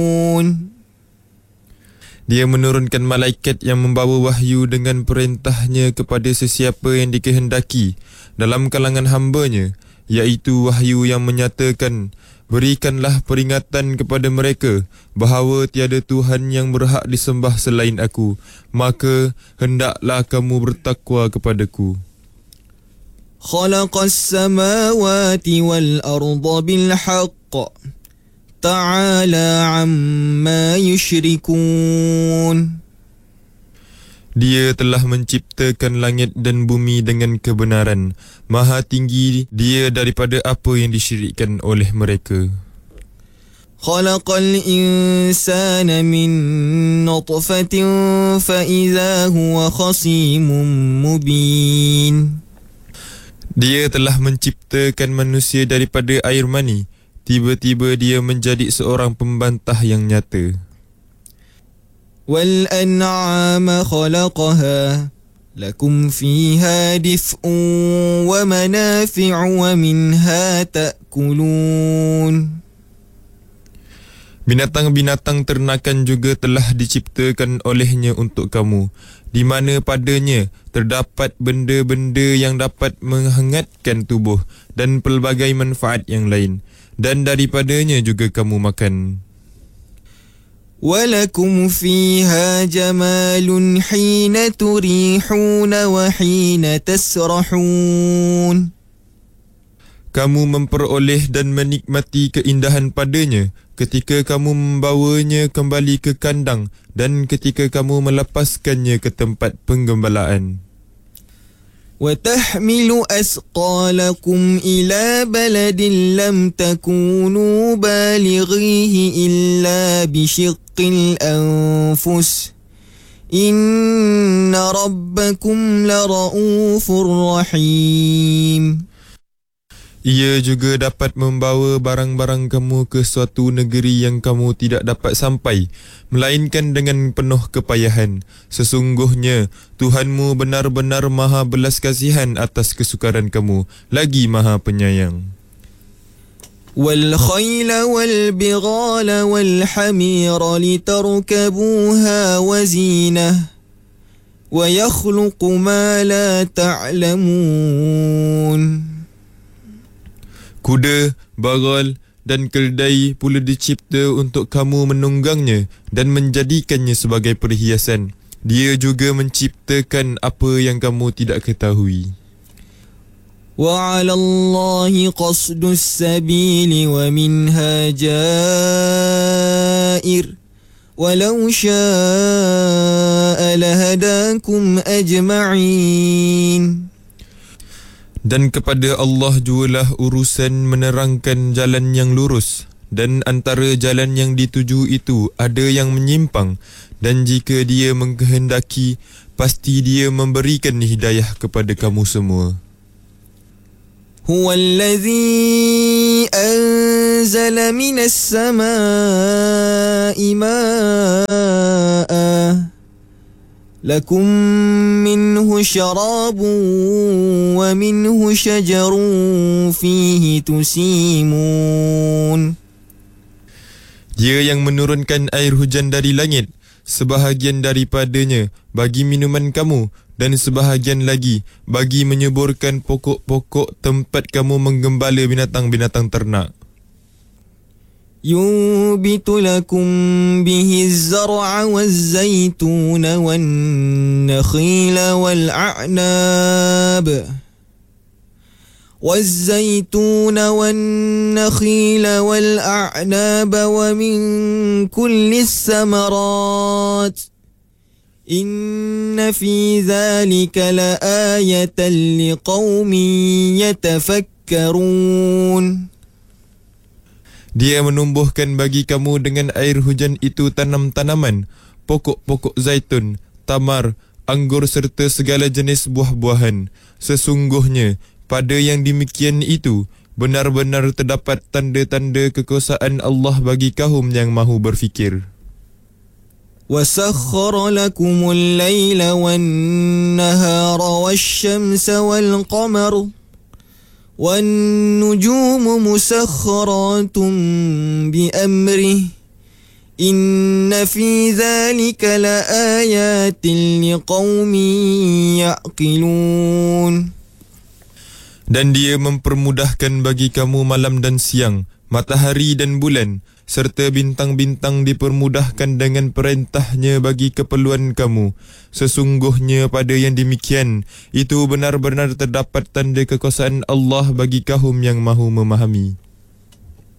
Dia menurunkan malaikat yang membawa wahyu dengan perintahnya kepada sesiapa yang dikehendaki dalam kalangan hamba-Nya, iaitu wahyu yang menyatakan, berikanlah peringatan kepada mereka bahawa tiada Tuhan yang berhak disembah selain aku, maka hendaklah kamu bertakwa kepadaku. Khalaqas samawati wal arda bil haqq. Ta'ala amma yushrikun. Dia telah menciptakan langit dan bumi dengan kebenaran. Maha tinggi Dia daripada apa yang disyirikkan oleh mereka. Khalaqal insana min nutfatin fa idza huwa khasimun mubin. Dia telah menciptakan manusia daripada air mani. Tiba-tiba dia menjadi seorang pembantah yang nyata. Wal an'ama khalaqaha lakum fiha dif'un wa manafi'u wa minha ta'kulun. Binatang-binatang ternakan juga telah diciptakan olehnya untuk kamu, di mana padanya terdapat benda-benda yang dapat menghangatkan tubuh dan pelbagai manfaat yang lain, dan daripadanya juga kamu makan. Walakum fiha jamalun hina turihuna wa hina tasrahun. Kamu memperoleh dan menikmati keindahan padanya ketika kamu membawanya kembali ke kandang dan ketika kamu melepaskannya ke tempat penggembalaan. وَتَحْمِلُ أَثْقَالَكُمْ إِلَى بَلَدٍ لَمْ تَكُونُوا بَالِغِيهِ إِلَّا بِشِقِّ الْأَنفُسِ إِنَّ رَبَّكُمْ لَرَءُوفٌ رَحِيمٌ. Ia juga dapat membawa barang-barang kamu ke suatu negeri yang kamu tidak dapat sampai, melainkan dengan penuh kepayahan. Sesungguhnya, Tuhanmu benar-benar maha belas kasihan atas kesukaran kamu, lagi maha penyayang. وَالْخَيْلَ وَالْبِغَالَ وَالْحَمِيرَ لِتَرْكَبُوهَا وَزِينَةً وَيَخْلُقُ مَا لَا تَعْلَمُونَ. Kuda, bagal dan keldai pula dicipta untuk kamu menunggangnya dan menjadikannya sebagai perhiasan. Dia juga menciptakan apa yang kamu tidak ketahui. وَعَلَى اللَّهِ قَصْدُ السَّبِيلِ وَمِنْهَا جَائِرٌ وَلَوْ شَاءَ لَهَدَاكُمْ أَجْمَعِينَ. Dan kepada Allah jualah urusan menerangkan jalan yang lurus, dan antara jalan yang dituju itu ada yang menyimpang, dan jika Dia mengkehendaki, pasti Dia memberikan hidayah kepada kamu semua. هو الذي أنزل من السماء ماء لكم منه شراب ومنه شجر فيه تسيمون. Dia yang menurunkan air hujan dari langit, sebahagian daripadanya bagi minuman kamu dan sebahagian lagi bagi menyuburkan pokok-pokok tempat kamu menggembala binatang-binatang ternak. ينبت لكم به الزرع والزيتون والنخيل والأعناب ومن كل الثمرات إن في ذلك لآية لقوم يتفكرون. Dia menumbuhkan bagi kamu dengan air hujan itu tanam-tanaman, pokok-pokok zaitun, tamar, anggur serta segala jenis buah-buahan. Sesungguhnya, pada yang demikian itu, benar-benar terdapat tanda-tanda kekuasaan Allah bagi kaum yang mahu berfikir. وَسَخَّرَ لَكُمُ اللَّيْلَ وَالنَّهَارَ وَالشَّمْسَ وَالْقَمَرَ وَالنُّجُومُ مُسَخَّرَاتٌ بِأَمْرِهِ إن في ذلك لآيات لقوم يعقلون. Dan dia mempermudahkan bagi kamu malam dan siang, matahari dan bulan, serta bintang-bintang dipermudahkan dengan perintahnya bagi keperluan kamu. Sesungguhnya pada yang demikian, itu benar-benar terdapat tanda kekuasaan Allah bagi kaum yang mahu memahami.